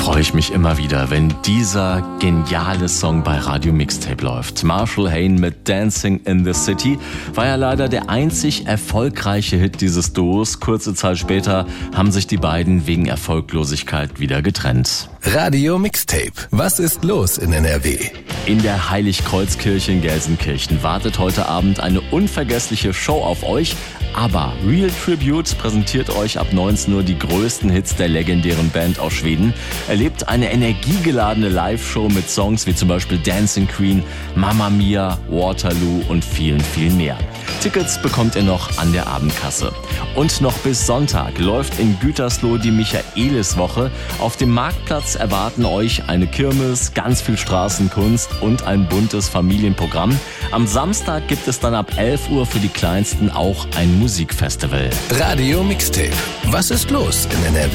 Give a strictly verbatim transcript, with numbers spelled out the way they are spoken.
freue ich mich immer wieder, wenn dieser geniale Song bei Radio Mixtape läuft. Marshall Hayne mit Dancing in the City war ja leider der einzig erfolgreiche Hit dieses Duos. Kurze Zeit später haben sich die beiden wegen Erfolglosigkeit wieder getrennt. Radio Mixtape. Was ist los in N R W? In der Heiligkreuzkirche in Gelsenkirchen wartet heute Abend eine unvergessliche Show auf euch. Aber Real Tribute präsentiert euch ab neunzehn Uhr die größten Hits der legendären Band aus Schweden. Erlebt eine energiegeladene Live-Show mit Songs wie zum Beispiel Dancing Queen, Mamma Mia, Waterloo und vielen, viel mehr. Tickets bekommt ihr noch an der Abendkasse. Und noch bis Sonntag läuft in Gütersloh die Michaeliswoche. Auf dem Marktplatz erwarten euch eine Kirmes, ganz viel Straßenkunst und ein buntes Familienprogramm. Am Samstag gibt es dann ab elf Uhr für die Kleinsten auch ein Musikfestival. Radio Mixtape. Was ist los in N R W?